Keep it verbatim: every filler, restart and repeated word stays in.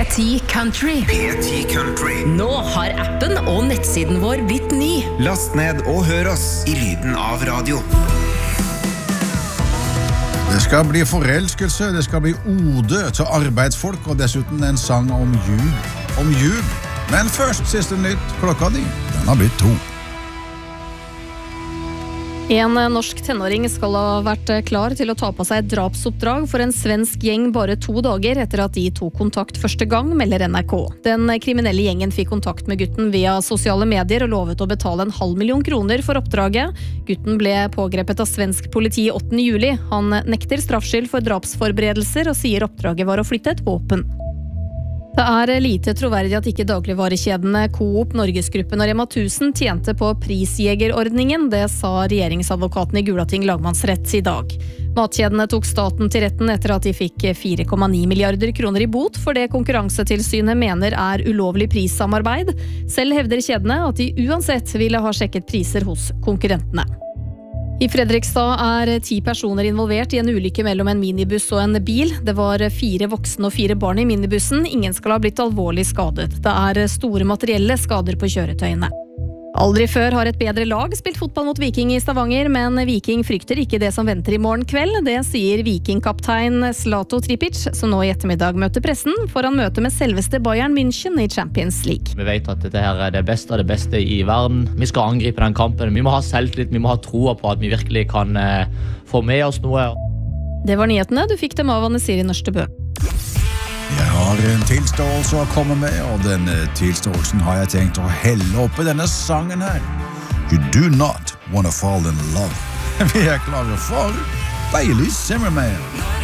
ti Country. P ti Country. Nå har appen og nettsiden vår blitt ny. Last ned og hør oss i lyden av radio. Det skal bli forelskelse, det skal bli ode til arbeidsfolk, og dessuten en sang om ljug. Om ljug. Men først siste nytt, klokka di. Den har blitt to. En norsk tenåring skal ha vært klar til å ta på seg et drapsoppdrag for en svensk gjeng bare to dager etter at de tok kontakt første gang, melder N R K. Den kriminelle gjengen fikk kontakt med gutten via sosiale medier og lovet å betale en halv million kroner for oppdraget. Gutten ble pågrepet av svensk politi åttende juli. Han nekter straffskyld for drapsforberedelser og sier oppdraget var å flytte et våpen. Det er lite troverdig at ikke dagligvarekjedene Coop, Norgesgruppen og Rema tusen tjente på prisjegerordningen, det sa regjeringsadvokaten i Gulating lagmannsrett i dag. Matkjedene tok staten til retten etter at de fikk fire komma ni milliarder kroner i bot for det Konkurransetilsynet mener er ulovlig prissamarbeid. Selv hevder kjedene at de uansett ville ha sjekket priser hos konkurrentene. I Fredrikstad er ti personer involvert i en ulykke mellom en minibuss og en bil. Det var fire voksne og fire barn i minibussen. Ingen skal ha blitt alvorlig skadet. Det er store materielle skader på kjøretøyene. Aldri før har et bedre lag spilt fotball mot Viking i Stavanger, men Viking frykter ikke det som venter i morgen kveld. Det sier Viking-kaptein Zlato Tripic, som nå i ettermiddag møter pressen foran møte med selveste Bayern München i Champions League. Vi vet at dette her er det beste av det beste i verden. Vi skal angripe den kampen. Vi må ha selvtillit, vi må ha troa på at vi virkelig kan eh, få med oss noe. Det var nyhetene. Du fikk dem av Anne Siri Nørstebø. Jeg har en tilståelse å komme med, og denne tilståelsen har jeg tenkt å helle opp i denne sangen her. You do not wanna fall in love. Vi er klare for Bailey Zimmerman.